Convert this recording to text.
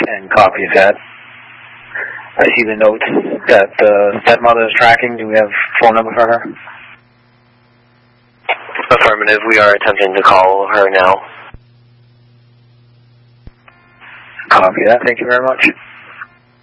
and copy that. I see the notes that the stepmother is tracking. Do we have a phone number for her? Affirmative. We are attempting to call her now. Copy that. Thank you very much.